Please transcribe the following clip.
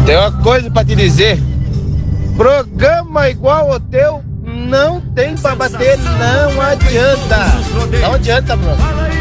Tem uma coisa pra te dizer. Programa igual o teu não tem pra bater, não adianta. Não adianta, mano.